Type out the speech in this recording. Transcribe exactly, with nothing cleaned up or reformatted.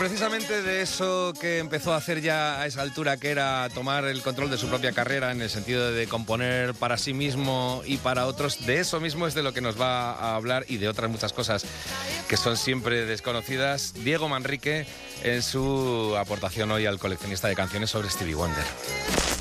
precisamente de eso que empezó a hacer ya a esa altura, que era tomar el control de su propia carrera en el sentido de componer para sí mismo y para otros, de eso mismo es de lo que nos va a hablar y de otras muchas cosas que son siempre desconocidas, Diego Manrique, en su aportación hoy al coleccionista de canciones sobre Stevie Wonder.